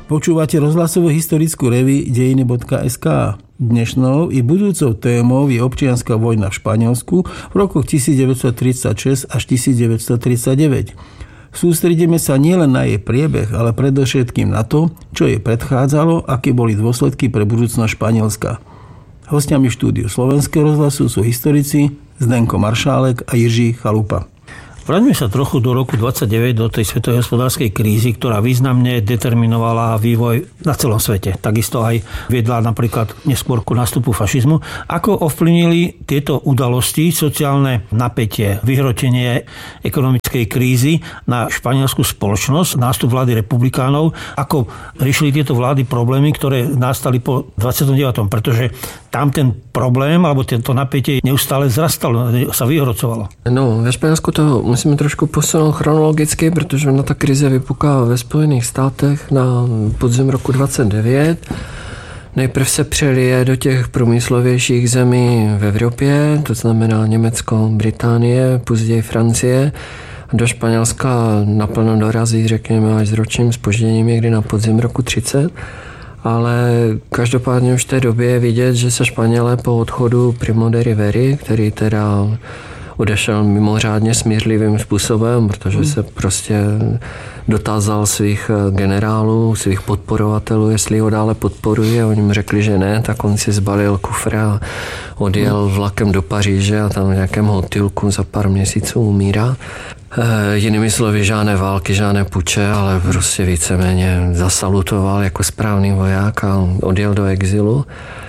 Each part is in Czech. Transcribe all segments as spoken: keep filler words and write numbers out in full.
Počúvate rozhlasovú historickú reví dejiny bodka es ká. Dnešnou i budúcou témou je občianska vojna v Španielsku v rokoch devätnásťtridsaťšesť až devätnásťtridsaťdeväť. Sústredíme sa nielen na jej priebeh, ale predovšetkým na to, čo jej predchádzalo, aké boli dôsledky pre budúcnosť Španielska. Hostiami v štúdiu Slovenského rozhlasu sú historici Zdenko Maršálek a Jiří Chalupa. Vráťme sa trochu do roku dvadsaťdeväť, do tej svetovej hospodárskej krízy, ktorá významne determinovala vývoj na celom svete. Takisto aj viedla napríklad neskôr ku nástupu fašizmu. Ako ovplyvnili tieto udalosti, sociálne napätie, vyhrotenie ekonomickej krízy na španielsku spoločnosť, nástup vlády republikánov? Ako riešili tieto vlády problémy, ktoré nastali po dvadsiatom deviatom Pretože tam ten problém, alebo tento napätie neustále zrastalo, sa vyhrocovalo. No, ve Španělsku to musíme trošku posunout chronologicky, protože ona ta krize vypukla ve Spojených státech na podzim roku dvacet devět. Nejprv se přelije do těch průmyslovějších zemí v Evropě, to znamená Německo, Británie, později Francie. Do Španělska naplno dorazí, řekněme, až s ročním zpožděním někdy na podzim roku třicet. Ale každopádně už v té době je vidět, že se Španělé po odchodu Primo de Rivery, který teda odešel mimořádně smířlivým způsobem, protože se prostě dotázal svých generálů, svých podporovatelů, jestli ho dále podporují, a oni mu řekli, že ne, tak on si zbalil kufr a odjel vlakem do Paříže a tam v nějakém hotýlku za pár měsíců umírá. E, jinými slovy, žádné války, žádné puče, ale prostě víceméně zasalutoval jako správný voják a odjel do exilu.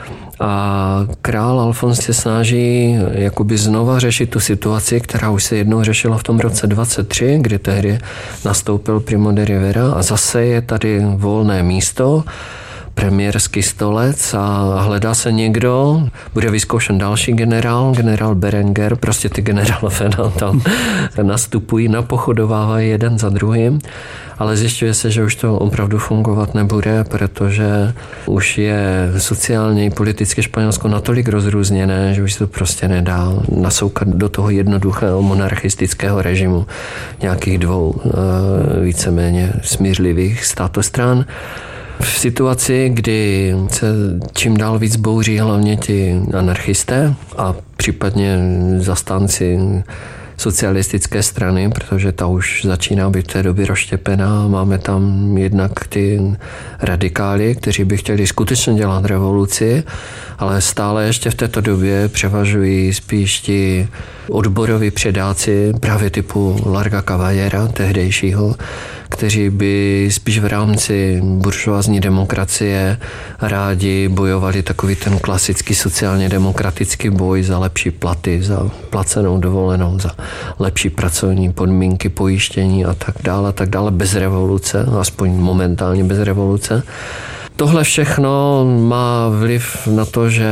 A král Alfons se snaží jakoby znova řešit tu situaci, která už se jednou řešila v tom roce dvacet tři, kdy tehdy nastoupil Primo de Rivera a zase je tady volné místo, premiérský stolec a hledá se někdo, bude vyzkoušen další generál, generál Berenguer, prostě ty generálové tam nastupují, napochodovávají jeden za druhým, ale zjišťuje se, že už to opravdu fungovat nebude, protože už je sociálně i politicky Španělsko natolik rozrůzněné, že už se to prostě nedá nasoukat do toho jednoduchého monarchistického režimu nějakých dvou víceméně smířlivých státostran. V situaci, kdy se čím dál víc bouří hlavně ti anarchisté a případně zastánci socialistické strany, protože ta už začíná být v té době rozštěpená. Máme tam jednak ty radikály, kteří by chtěli skutečně dělat revoluci, ale stále ještě v této době převažují spíš ti odboroví předáci právě typu Larga Caballera, tehdejšího, kteří by spíš v rámci buržoazní demokracie rádi bojovali takový ten klasický sociálně demokratický boj za lepší platy, za placenou dovolenou, za lepší pracovní podmínky, pojištění a tak dále, a tak dále, bez revoluce, aspoň momentálně bez revoluce. Tohle všechno má vliv na to, že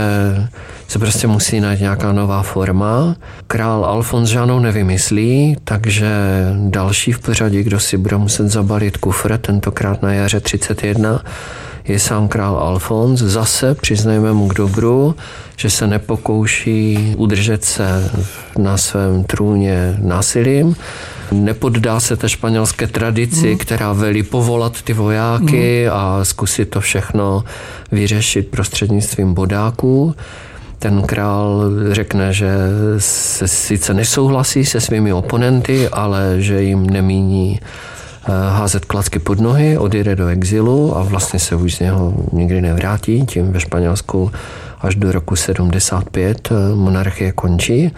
se prostě musí najít nějaká nová forma. Král Alfons žádnou nevymyslí, takže další v pořadí, kdo si bude muset zabalit kufr, tentokrát na jaře třicet jedna, je sám král Alfons. Zase přiznejme mu k dobru, že se nepokouší udržet se na svém trůně násilím, nepoddá se té španělské tradici, mm. která velí povolat ty vojáky mm. a zkusit to všechno vyřešit prostřednictvím bodáků. Ten král řekne, že se sice nesouhlasí se svými oponenty, ale že jim nemíní házet klacky pod nohy, odjede do exilu a vlastně se už z něho nikdy nevrátí. Tím ve Španělsku až do roku sedmdesát pět monarchie končí.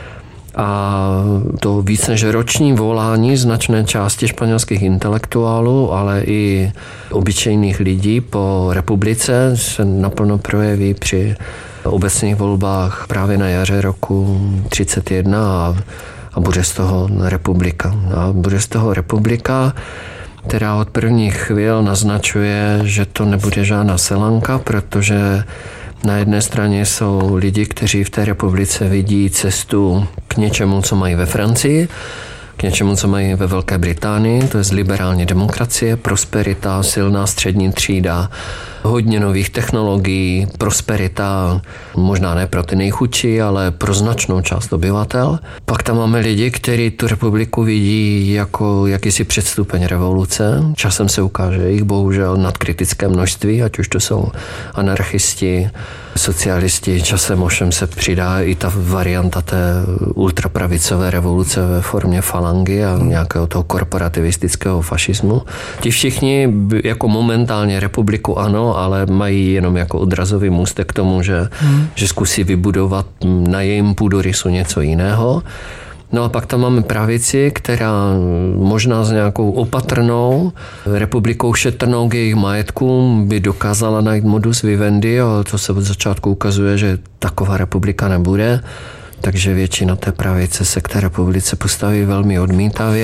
A to víc než roční volání značné části španělských intelektuálů, ale i obyčejných lidí po republice se naplno projeví při obecných volbách právě na jaře roku třicet jedna a, a bude z toho republika. A bude z toho republika, která od prvních chvíl naznačuje, že to nebude žádná selanka, protože na jedné straně jsou lidi, kteří v té republice vidí cestu k něčemu, co mají ve Francii, k něčemu, co mají ve Velké Británii, to je liberální demokracie, prosperita, silná střední třída, hodně nových technologií, prosperita, možná ne pro ty nejchudší, ale pro značnou část obyvatel. Pak tam máme lidi, kteří tu republiku vidí jako jakýsi předstupeň revoluce. Časem se ukáže jich bohužel nadkritické množství, ať už to jsou anarchisti, socialisti, časem ovšem se přidá i ta varianta té ultrapravicové revoluce ve formě falangy a nějakého toho korporativistického fašismu. Ti všichni jako momentálně republiku ano, ale mají jenom jako odrazový můstek k tomu, že, hmm. že zkusí vybudovat na jejím půdorysu něco jiného. No a pak tam máme pravici, která možná s nějakou opatrnou republikou šetrnou k jejich majetkům by dokázala najít modus vivendi, ale to se od začátku ukazuje, že taková republika nebude. Takže většina té pravice se k té republice postaví velmi odmítavě.